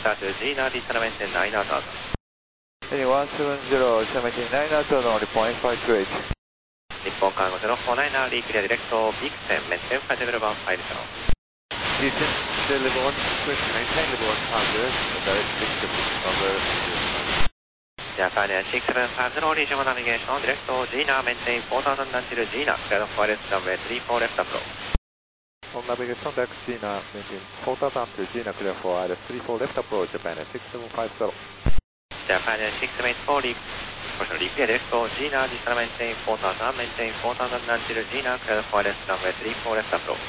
start to Gina, descent 9 knots out. Heading 170, 79 knots out only 0.528. 日本カーゴ049 リークリアディレクトビクセン、メンテンファイトレバーファイルショー。 Descend level 1, maintain level 1 converse, direct 6 converse. Japan 6750, regional navigation, direct Gina, maintain 4000 until Gina, clear of wireless runway 34 left approach. On navigation deck Gina, maintain 4000 to Gina, clear for wireless 34 left approach, Japan 6750. Japan 6784, clear direct Gina, descent maintain 4000, maintain 4000 until Gina, clear of wireless runway 34 left approach.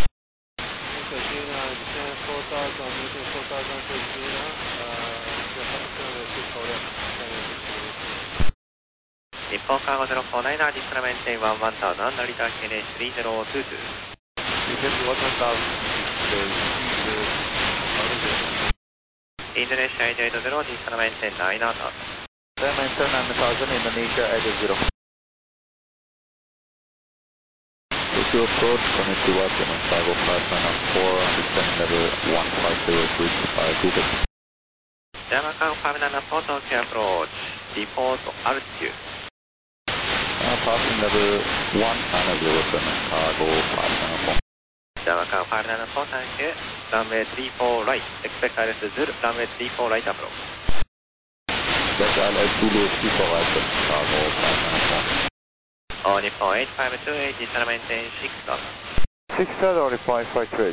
Gina, descend 4000, maintain 4000 to Gina, runway 34 left. 日本カーゴ049 descent maintain 1000, Narita KNH 3022. Descend 1000 Indonesia 880, descent maintain 9 knots out. Maintain 9000, Indonesia 80. Tokyo approach, connect to German Cargo 594, descend level 150, reach by Google. German Cargo 594, Tokyo approach, default altitude. Passing level 190, German Cargo 594. German Cargo 594, thank you. Runway 34 right, expect ILS Zulu, runway 34 right approach. Expect ILS Zulu 34 right, German Cargo 594. On Nippon 8528, descent maintain 6 knots. 6 knots only 0.528.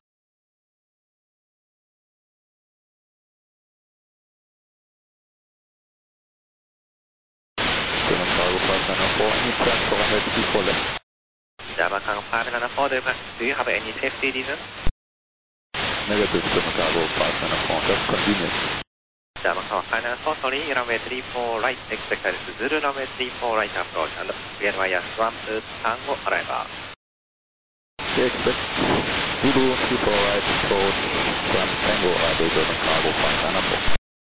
German Cargo 594, any plans for ahead before left? German Cargo 594, do you have any safety reason? Negative, German Cargo 594, just convenience. German Cargo 594, sorry, runway 34 right, expect ILS Zulu, runway 34 right approach, and clear via Swamp Tango arrival. Expect Zulu 34 right approach, Swamp Tango arrival, German Cargo 594.